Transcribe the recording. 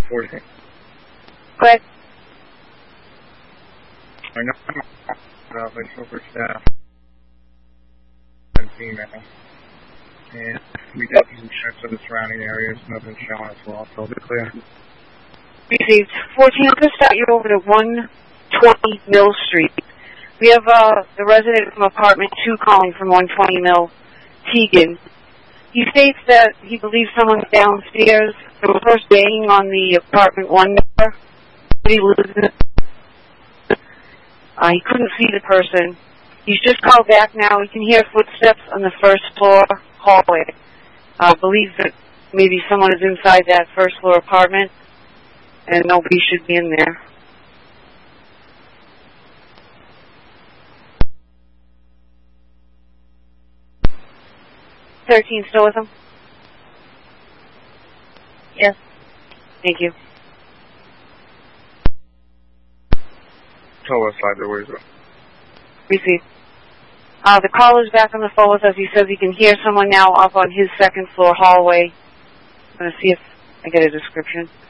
14. Go ahead. I know I spoke with staff and female, and we did some checks of the surrounding areas. Nothing showing us well, so they're clear. Received. 14, I'm going to start you over to 120 Mill Street. We have the resident from apartment 2 calling from 120 Mill, Tegan. He states that he believes someone's downstairs. There was first banging on the apartment 1 door. He lives in. He couldn't see the person. He's just called back now. He can hear footsteps on the first floor hallway. Believes that maybe someone is inside that first floor apartment, and nobody should be in there. $13 still with him? Yes. Thank you. Tell us either way. Receive. The caller's back on the phone with us. He says he can hear someone now up on his second floor hallway. I'm going to see if I get a description.